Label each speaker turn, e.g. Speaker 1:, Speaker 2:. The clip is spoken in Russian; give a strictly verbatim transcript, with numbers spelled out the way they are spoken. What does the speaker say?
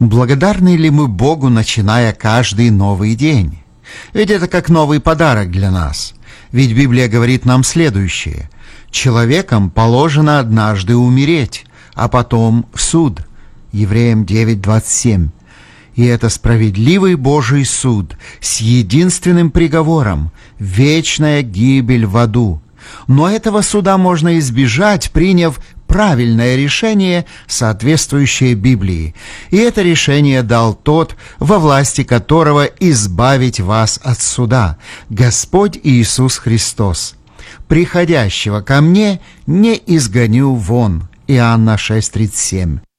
Speaker 1: Благодарны ли мы Богу, начиная каждый новый день? Ведь это как новый подарок для нас. Ведь Библия говорит нам следующее: «Человекам положено однажды умереть, а потом суд». Евреям девять двадцать семь. И это справедливый Божий суд с единственным приговором — вечная гибель в аду. Но этого суда можно избежать, приняв правильное решение, соответствующее Библии. И это решение дал тот, во власти которого избавить вас от суда — Господь Иисус Христос. «Приходящего ко мне не изгоню вон». Иоанна шесть тридцать семь.